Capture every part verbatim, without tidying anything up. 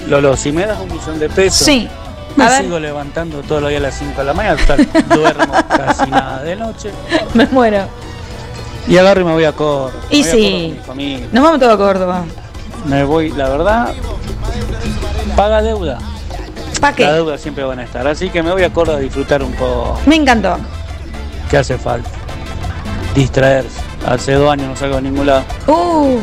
Lolo, si me das un millón de pesos, sí. me A ver. sigo levantando todos los días a las cinco de la mañana, total, duermo casi nada de noche. Me muero. Y agarro y me voy a Córdoba. Y me voy a sí. Córdoba con mi familia. Nos vamos todos a Córdoba. Me voy, la verdad, paga deuda. ¿Para qué? La deuda siempre van a estar, así que me voy a Córdoba a disfrutar un poco. Me encantó. ¿Qué hace falta? Distraerse. Hace dos años no salgo a ningún lado. Uh,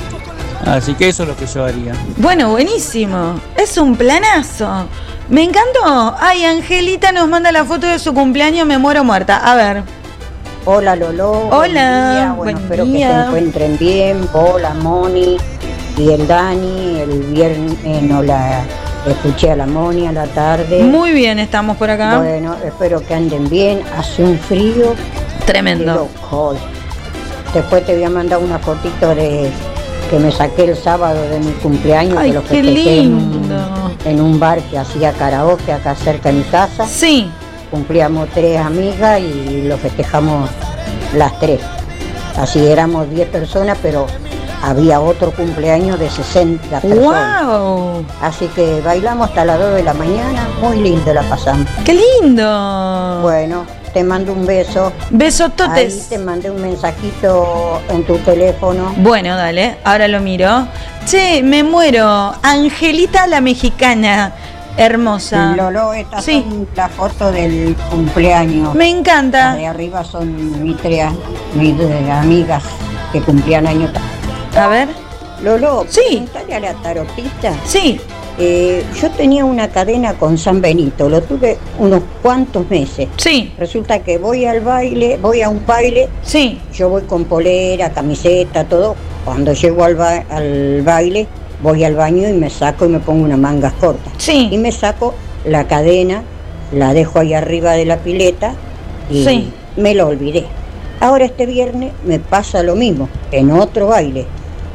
Así que eso es lo que yo haría. bueno, buenísimo. Es un planazo. Me encantó. Ay, Angelita nos manda la foto de su cumpleaños, me muero muerta. A ver. Hola Lolo. Hola, buen día. Bueno, buen espero día. que se encuentren bien. Hola Moni y el Dani. El viernes eh, no la escuché a la Moni a la tarde. Muy bien, estamos por acá. Bueno, espero que anden bien. Hace un frío. Tremendo. Qué loco. Después te voy a mandar una fotito de que me saqué el sábado de mi cumpleaños. Ay, que lo qué festejé en un, lindo. en un bar que hacía karaoke acá cerca de mi casa. Sí. Cumplíamos tres amigas y lo festejamos las tres. Así éramos diez personas, pero había otro cumpleaños de sesenta personas. ¡Wow! Así que bailamos hasta las dos de la mañana, muy lindo la pasamos. ¡Qué lindo! Bueno, te mando un beso. Ahí Besototes. te mandé un mensajito en tu teléfono. Bueno, dale, ahora lo miro. Che, me muero. Angelita la mexicana. Hermosa. Lolo, estas Sí. son las fotos del cumpleaños. Me Las encanta. de arriba son mis tres, mis eh, amigas que cumplían años. A ver. Lolo, Sí. preguntale a la tarotista. Sí. Eh, yo tenía una cadena con San Benito, lo tuve unos cuantos meses. Sí. Resulta que voy al baile, voy a un baile, Sí. yo voy con polera, camiseta, todo. Cuando llego al, ba- al baile, voy al baño y me saco y me pongo unas mangas cortas. Y Sí. me saco la cadena, la dejo ahí arriba de la pileta y Sí. me lo olvidé. Ahora este viernes me pasa lo mismo, en otro baile.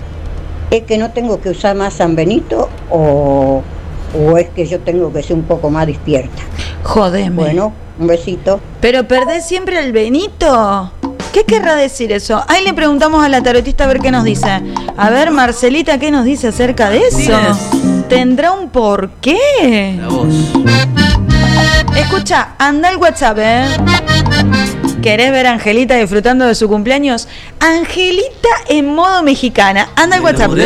¿Es que no tengo que usar más San Benito o, o es que yo tengo que ser un poco más despierta? Jodeme. Bueno, un besito. Pero perdés siempre el Benito. ¿Qué querrá decir eso? Ahí le preguntamos a la tarotista a ver qué nos dice. A ver, Marcelita, ¿qué nos dice acerca de eso? ¿Tendrá un porqué? La voz. Escucha, anda al WhatsApp, ¿eh? ¿Querés ver a Angelita disfrutando de su cumpleaños? Angelita en modo mexicana. Anda al WhatsApp. Enamoré